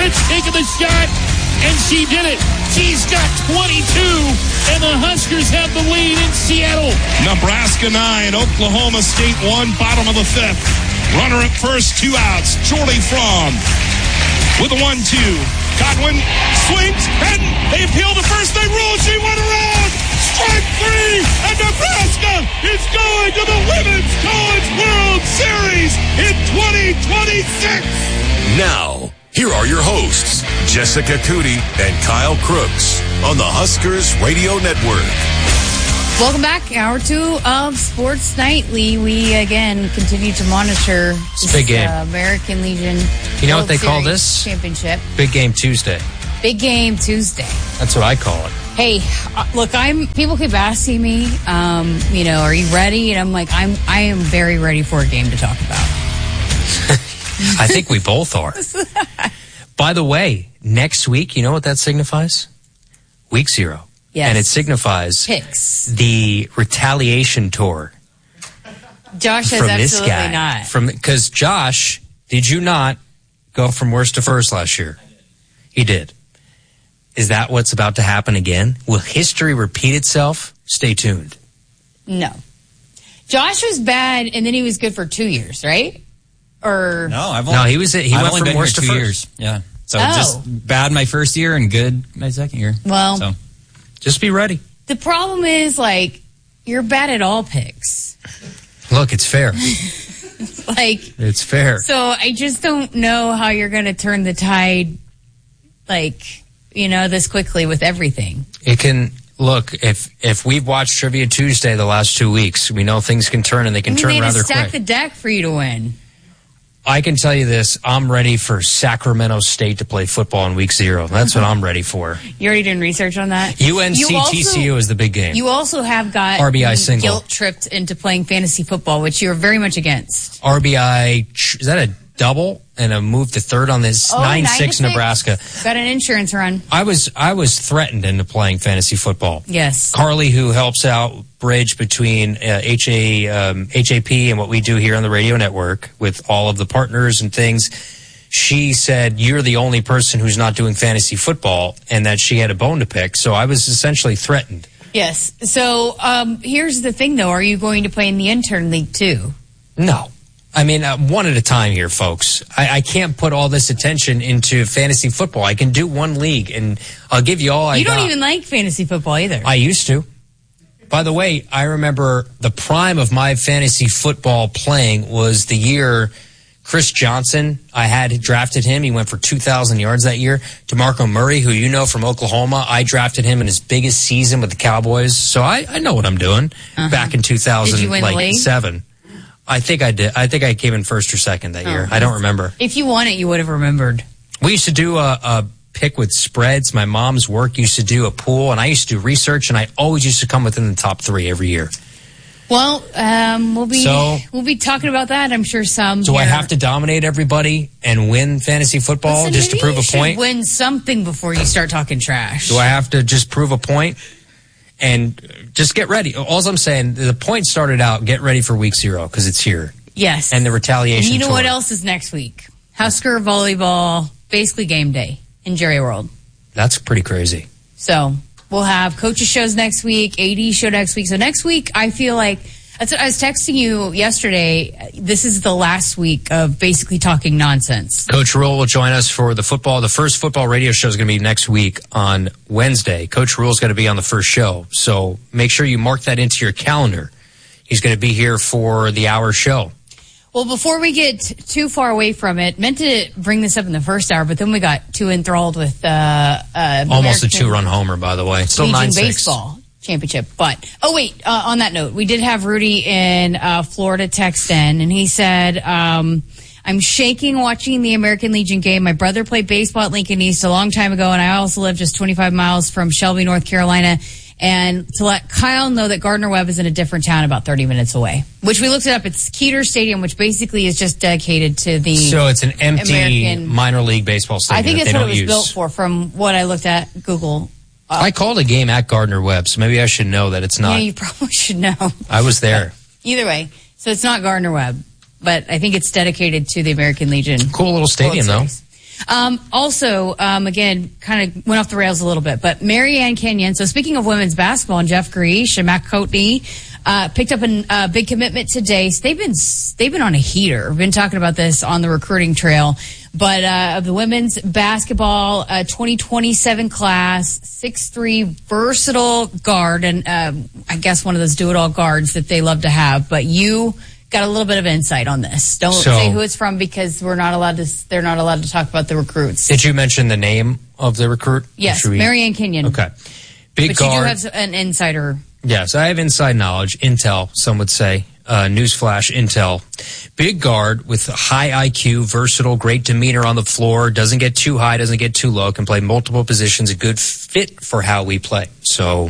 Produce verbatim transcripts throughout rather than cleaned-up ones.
Fritz taking the shot, and she did it. She's got twenty-two, and the Huskers have the lead in Seattle. Nebraska nine, Oklahoma State one, bottom of the fifth. Runner at first, two outs. Jordy Fromm with a one two. Godwin swings, and they appeal the first. They rule. She went around. Strike three, and Nebraska is going to the Women's College World Series in twenty twenty-six. Now, here are your hosts, Jessica Cootie and Kyle Crooks on the Huskers Radio Network. Welcome back. Hour two of Sports Nightly. We, again, continue to monitor this big game. Uh, American Legion You know World what they Series call this? Championship. Big Game Tuesday. Big Game Tuesday. That's what I call it. Hey, uh, look, I'm. People keep asking me, um, you know, are you ready? And I'm like, I'm. I am very ready for a game to talk about. I think we both are. By the way, next week, you know what that signifies? Week zero. Yes. And it signifies Picks. the retaliation tour. Josh says from absolutely this guy. not. From because Josh, did you not go from worst to first last year? He did. Is that what's about to happen again? Will history repeat itself? Stay tuned. No. Josh was bad, and then he was good for two years, right? Or No, I've only, No, he was he I've went only from been here worst to two first. years. Yeah. So Oh. just bad my first year and good my second year. Well, So Just be ready. the problem is, like, you're bad at all picks. Look, it's fair. Like, It's fair. so I just don't know how you're going to turn the tide, like, you know, this quickly with everything. It can look if if we've watched Trivia Tuesday the last two weeks, we know things can turn and they can I mean, turn they had to rather stack quick. the deck for you to win. I can tell you this: I'm ready for Sacramento State to play football in week zero. That's what I'm ready for. You already did research on that? U N C You also- T C U is the big game. You also have got R B I single. guilt tripped into playing fantasy football, which you're very much against. R B I is that a double and a move to third on this Oh, nine nine to six six. Nebraska? Got an insurance run. I was I was threatened into playing fantasy football. Yes. Carly, who helps out bridge between uh, H A um, H A P and what we do here on the radio network with all of the partners and things, she said you're the only person who's not doing fantasy football, and that she had a bone to pick. So I was essentially threatened. Yes. So um, here's the thing, though. Are you going to play in the intern league, too? No. I mean, uh, one at a time here, folks. I, I can't put all this attention into fantasy football. I can do one league, and I'll give you all I you don't got. even like fantasy football either. I used to. By the way, I remember the prime of my fantasy football playing was the year Chris Johnson, I had drafted him. He went for two thousand yards that year. DeMarco Murray, who you know from Oklahoma, I drafted him in his biggest season with the Cowboys. So I, I know what I'm doing. Uh-huh. Back in two thousand, Did you win the like league? seven. I think I did. I think I came in first or second that year. I don't remember. If you won it, you would have remembered. We used to do a, a pick with spreads. My mom's work used to do a pool, and I used to do research, and I always used to come within the top three every year. Well, um, we'll be So- we'll be talking about that. I'm sure some. Do I here- have to dominate everybody and win fantasy football Listen, just to maybe prove you a should point? Win something before you start talking trash. Do I have to just prove a point and just get ready? All I'm saying, the point started out, get ready for week zero because it's here. Yes. And the retaliation And you know tour. what else is next week? Husker volleyball, basically game day in Jerry World. That's pretty crazy. So we'll have coaches shows next week, A D show next week. So next week, I feel like that's what I was texting you yesterday. This is the last week of basically talking nonsense. Coach Rule will join us for the football. The first football radio show is going to be next week on Wednesday. Coach Rule is going to be on the first show. So make sure you mark that into your calendar. He's going to be here for the hour show. Well, before we get too far away from it, meant to bring this up in the first hour, but then we got too enthralled with uh, uh, Almost a American two-run homer, by the way. Still Legion nine six. baseball championship. But oh wait, uh, on that note, we did have Rudy in uh, Florida text in, and he said, um, "I'm shaking watching the American Legion game. My brother played baseball at Lincoln East a long time ago, and I also live just twenty-five miles from Shelby, North Carolina." And to let Kyle know that Gardner Webb is in a different town about thirty minutes away, which we looked it up. It's Keeter Stadium, which basically is just dedicated to the So it's an empty American minor league baseball stadium I think that that's they what don't it was use. built for from what I looked at Google. Uh, I called a game at Gardner Webb, so maybe I should know that it's not. yeah, you probably should know. I was there. Either way, so it's not Gardner Webb, but I think it's dedicated to the American Legion. Cool little stadium, though. World Series. Um, also, um, again, kind of went off the rails a little bit, but Marianne Kenyon. So speaking of women's basketball, and Jeff Greash and Matt Coatney uh, picked up a uh, big commitment today. So they've been they've been on a heater. We've been talking about this on the recruiting trail. But uh, of the women's basketball uh, twenty twenty-seven class, six three versatile guard, and uh, I guess one of those do-it-all guards that they love to have. But you got a little bit of insight on this. Don't So- say who it's from because we're not allowed to. They're not allowed to talk about the recruits. Did you mention the name of the recruit? Or Yes, should we- Marianne Kenyon. Okay. Big But guard. you do have an insider. Yes, I have inside knowledge, intel, some would say. Uh, newsflash, intel. Big guard with high I Q, versatile, great demeanor on the floor, doesn't get too high, doesn't get too low, can play multiple positions, a good fit for how we play. So,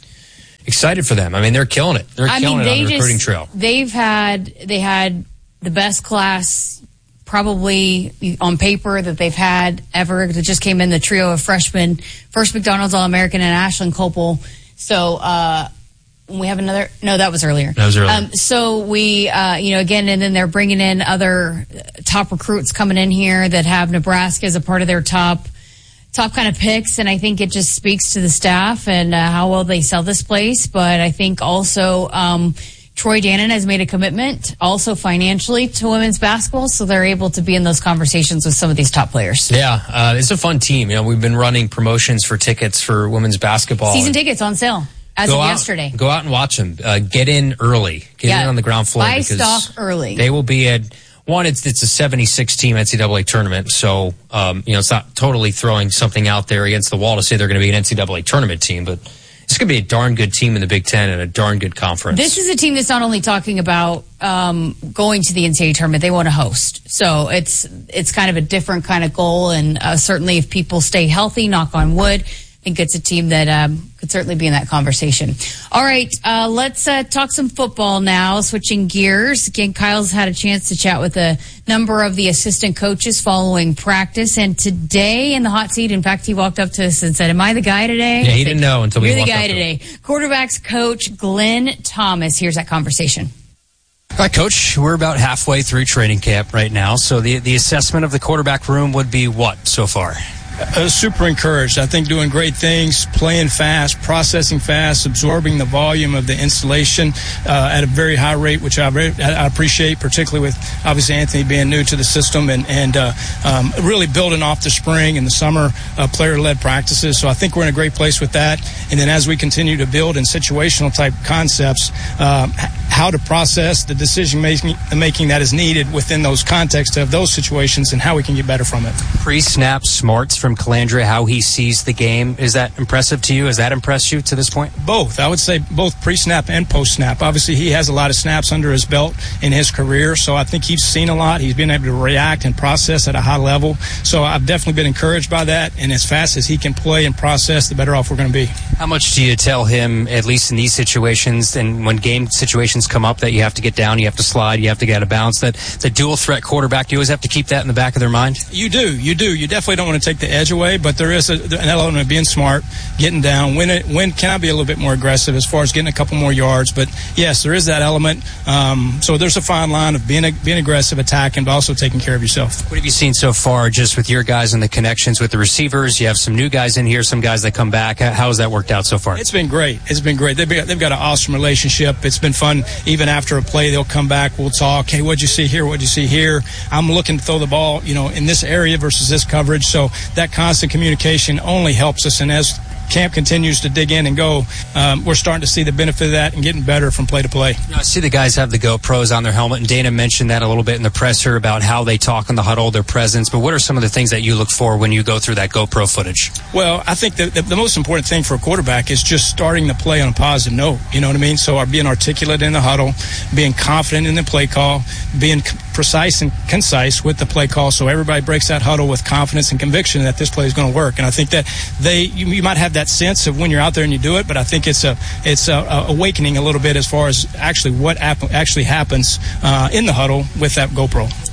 excited for them. I mean, they're killing it. They're I killing mean, it they on the recruiting just trail. they've had they had the best class probably on paper that they've had ever. That just came in, the trio of freshmen, first McDonald's All-American and Ashlyn Copel. So uh, we have another. No, that was earlier. That was earlier. Um, so we, uh, you know, again, and then they're bringing in other top recruits coming in here that have Nebraska as a part of their top. Top kind of picks, and I think it just speaks to the staff and uh, how well they sell this place. But I think also um, Troy Dannon has made a commitment, also financially, to women's basketball, so they're able to be in those conversations with some of these top players. Yeah, uh, it's a fun team. You know, we've been running promotions for tickets for women's basketball. Season tickets on sale as Go of out, yesterday. Go out and watch them. Uh, get in early. Get Yeah. in on the ground floor. Buy because stock early. They will be at, one, it's it's a seventy-six team N C double A tournament, so um, you know it's not totally throwing something out there against the wall to say they're going to be an N C double A tournament team, but it's going to be a darn good team in the Big Ten and a darn good conference. This is a team that's not only talking about um, going to the N C double A tournament, they want to host. So it's it's kind of a different kind of goal, and uh, certainly if people stay healthy, knock on wood, I think it's a team that um, could certainly be in that conversation. All right, uh, let's uh, talk some football now, switching gears. Again, Kyle's had a chance to chat with a number of the assistant coaches following practice, and today in the hot seat, in fact, he walked up to us and said, am I the guy today? Yeah, he didn't know until we You're the walked guy up to him. today. Quarterbacks coach Glenn Thomas. Here's that conversation. All right, Coach, we're about halfway through training camp right now, so the, the assessment of the quarterback room would be what so far? Uh, super encouraged. I think doing great things, playing fast, processing fast, absorbing the volume of the installation uh, at a very high rate, which I, re- I appreciate, particularly with obviously Anthony being new to the system and, and uh, um, really building off the spring and the summer uh, player-led practices. So I think we're in a great place with that. And then as we continue to build in situational type concepts, um, how to process the decision making, making that is needed within those contexts of those situations and how we can get better from it. Pre-snap smarts from Calandra, how he sees the game. Is that impressive to you? Has that impressed you to this point? Both. I would say both pre-snap and post-snap. Obviously, he has a lot of snaps under his belt in his career, so I think he's seen a lot. He's been able to react and process at a high level. So I've definitely been encouraged by that, and as fast as he can play and process, the better off we're going to be. How much do you tell him, at least in these situations, and when game situations come up, that you have to get down, you have to slide, you have to get out of bounds, that the dual threat quarterback, you always have to keep that in the back of their mind? You do. You do. You definitely don't want to take the edge away, but there is a, an element of being smart, getting down. When it, when can I be a little bit more aggressive as far as getting a couple more yards? But yes, there is that element. Um, so there's a fine line of being being aggressive, attacking, but also taking care of yourself. What have you seen so far just with your guys and the connections with the receivers? You have some new guys in here, some guys that come back. How has that worked out so far? It's been great. It's been great. They've got, they've got an awesome relationship. It's been fun. Even after a play, they'll come back. We'll talk. Hey, what'd you see here? What'd you see here? I'm looking to throw the ball, you know, in this area versus this coverage. So that constant communication only helps us. And as camp continues to dig in and go, um, we're starting to see the benefit of that and getting better from play to play. You know, I see the guys have the GoPros on their helmet, and Dana mentioned that a little bit in the presser about how they talk in the huddle, their presence. But what are some of the things that you look for when you go through that GoPro footage? Well, I think that the, the most important thing for a quarterback is just starting the play on a positive note. You know what I mean? So our being articulate in the huddle, being confident in the play call, being c- precise and concise with the play call, so everybody breaks that huddle with confidence and conviction that this play is going to work. And I think that they, you, you might have that sense of when you're out there and you do it, but I think it's a it's a, a awakening a little bit as far as actually what ap- actually happens uh, in the huddle with that GoPro.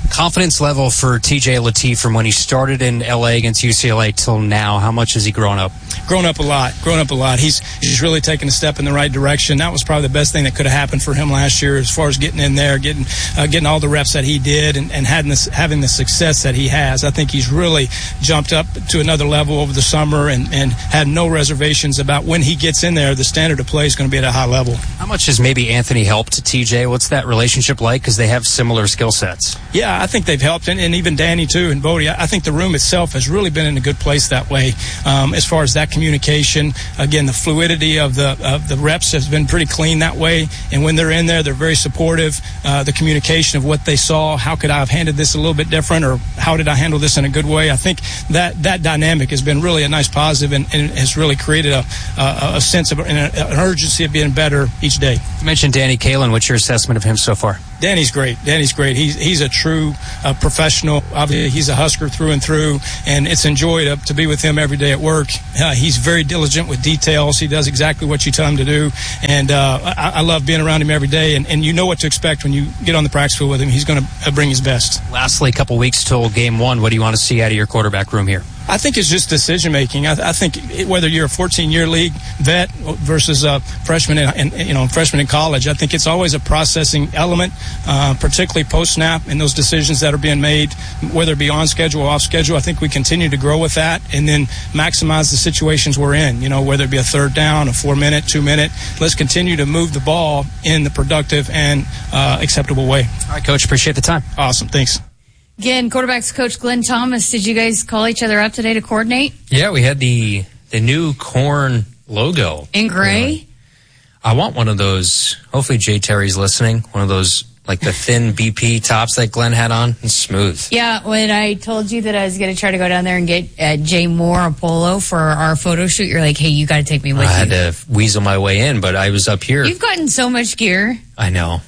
Confidence level for T J Lateef from when he started in L A against U C L A till now, how much has he grown up? Grown up a lot. Grown up a lot. He's he's really taken a step in the right direction. That was probably the best thing that could have happened for him last year, as far as getting in there, getting uh, getting all the reps that he did, and, and having this, having the success that he has. I think he's really jumped up to another level over the summer, and, and had no reservations about when he gets in there, the standard of play is going to be at a high level. How much has maybe Anthony helped T J? What's that relationship like? Because they have similar skill sets. Yeah, I think they've helped, and, and even Danny too, and Bodie. I think the room itself has really been in a good place that way, um, as far as that communication. Again, the fluidity of the of the reps has been pretty clean that way, and when they're in there, they're very supportive. Uh, the communication of what they saw, how could I have handled this a little bit different, or how did I handle this in a good way? I think that that dynamic has been really a nice positive, and, and has really created a, a, a sense of an, an urgency of being better each day. You mentioned Danny Kaelin. What's your assessment of him so far? Danny's great. Danny's great. He's he's a true uh, professional. Obviously, he's a Husker through and through, and it's a joy to, to be with him every day at work. Uh, he's very diligent with details. He does exactly what you tell him to do, and uh, I, I love being around him every day. And, and you know what to expect when you get on the practice field with him. He's going to bring his best. Lastly, a couple weeks till game one. What do you want to see out of your quarterback room here? I think it's just decision making. I, I think it, whether you're a fourteen-year league vet versus a freshman in, in you know freshman in college, I think it's always a processing element, uh, particularly post snap, and those decisions that are being made, whether it be on schedule or off schedule. I think we continue to grow with that, and then maximize the situations we're in. You know, whether it be a third down, a four-minute, two-minute. Let's continue to move the ball in the productive and uh, acceptable way. All right, Coach. Appreciate the time. Awesome. Thanks. Again, quarterbacks coach Glenn Thomas. Did you guys call each other up today to coordinate? Yeah, we had the the new corn logo. In gray? You know, I want one of those. Hopefully Jay Terry's listening. One of those, like the thin B P tops that Glenn had on. It's smooth. Yeah, when I told you that I was going to try to go down there and get uh, Jay Moore a polo for our photo shoot, you're like, hey, you got to take me with I you. had to weasel my way in, but I was up here. You've gotten so much gear. I know.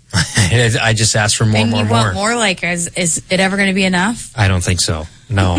I just asked for more, and more, you more. want more? Like, is, is it ever going to be enough? I don't think so. No.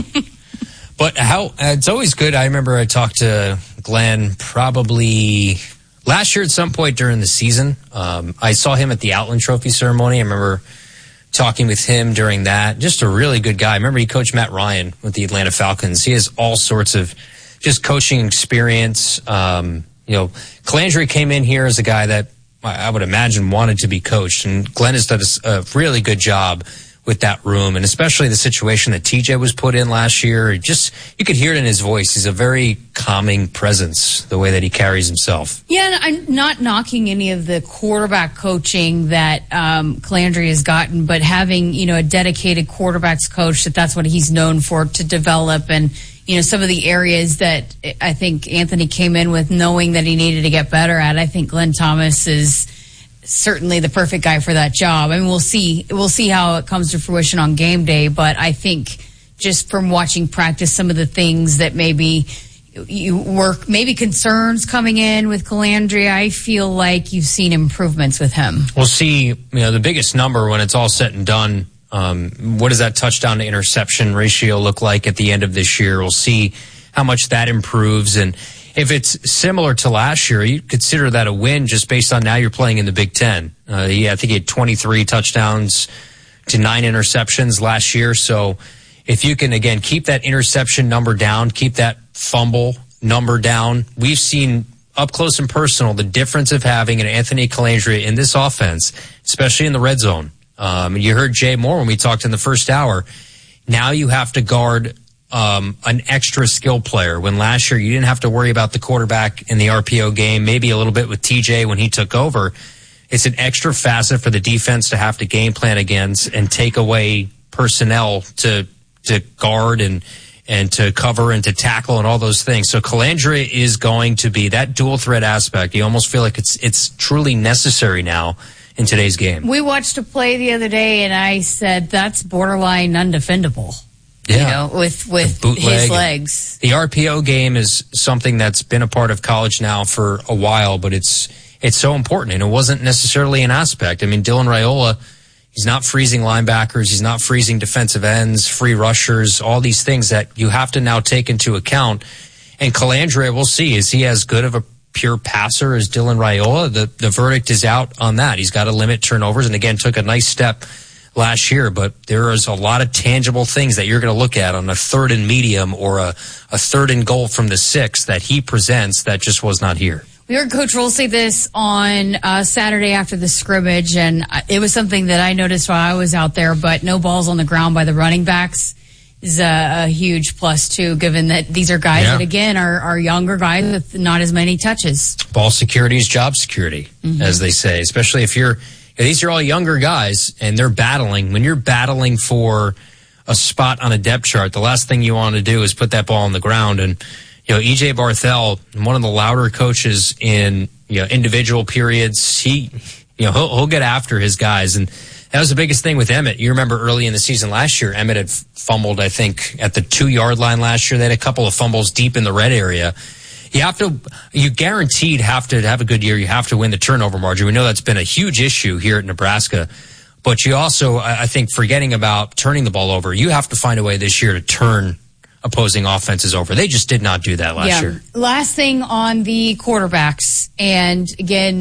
But how? Uh, it's always good. I remember I talked to Glenn probably last year at some point during the season. Um, I saw him at the Outland Trophy ceremony. I remember talking with him during that. Just a really good guy. I remember he coached Matt Ryan with the Atlanta Falcons. He has all sorts of just coaching experience. Um, you know, Calandria came in here as a guy that I would imagine wanted to be coached, and Glenn has done a really good job with that room, and especially the situation that T J was put in last year. Just, you could hear it in his voice. He's a very calming presence, the way that he carries himself. Yeah, and I'm not knocking any of the quarterback coaching that um, Calandria has gotten, but having, you know, a dedicated quarterbacks coach, that that's what he's known for, to develop, and you know, some of the areas that I think Anthony came in with knowing that he needed to get better at. I think Glenn Thomas is certainly the perfect guy for that job. I mean, we'll see. We'll see how it comes to fruition on game day, but I think just from watching practice, some of the things that maybe you work, maybe concerns coming in with Calandria, I feel like you've seen improvements with him. We'll see, you know, the biggest number when it's all said and done. Um, what does that touchdown to interception ratio look like at the end of this year? We'll see how much that improves. And if it's similar to last year, you consider that a win just based on now you're playing in the Big Ten. Uh, yeah, I think he had twenty-three touchdowns to nine interceptions last year. So if you can, again, keep that interception number down, keep that fumble number down. We've seen up close and personal the difference of having an Anthony Calandria in this offense, especially in the red zone. Um, you heard Jay Moore when we talked in the first hour. Now you have to guard um, an extra skill player. When last year you didn't have to worry about the quarterback in the R P O game, maybe a little bit with T J when he took over. It's an extra facet for the defense to have to game plan against and take away personnel to to guard and and to cover and to tackle and all those things. So Calandria is going to be that dual threat aspect. You almost feel like it's it's truly necessary now in today's game. We watched a play the other day, and I said that's borderline undefendable. Yeah. You know, with with his legs. The R P O game is something that's been a part of college now for a while, but it's it's so important, and it wasn't necessarily an aspect. I mean, Dylan Raiola, he's not freezing linebackers, he's not freezing defensive ends, free rushers, all these things that you have to now take into account. And Calandria, we'll see, is he as good of a pure passer as Dylan Raiola? The the verdict is out on that. He's got to limit turnovers, and again, took a nice step last year, but there is a lot of tangible things that you're going to look at on a third and medium or a, a third and goal from the six that he presents that just was not here. We heard Coach Roll say this on uh, Saturday after the scrimmage, and it was something that I noticed while I was out there, but no balls on the ground by the running backs is a, a huge plus, too, given that these are guys Yeah. that, again, are, are younger guys with not as many touches. Ball security is job security, Mm-hmm. as they say, especially if you're, these are all younger guys and they're battling. When you're battling for a spot on a depth chart, the last thing you want to do is put that ball on the ground. And, you know, E J Barthel, one of the louder coaches in, you know, individual periods, he, you know, he'll, he'll get after his guys. And that was the biggest thing with Emmett. You remember early in the season last year, Emmett had fumbled, I think, at the two-yard line last year. They had a couple of fumbles deep in the red area. You have to, you guaranteed have to have a good year. You have to win the turnover margin. We know that's been a huge issue here at Nebraska. But you also, I think, forgetting about turning the ball over, you have to find a way this year to turn opposing offenses over. They just did not do that last yeah. year. Last thing on the quarterbacks, and again,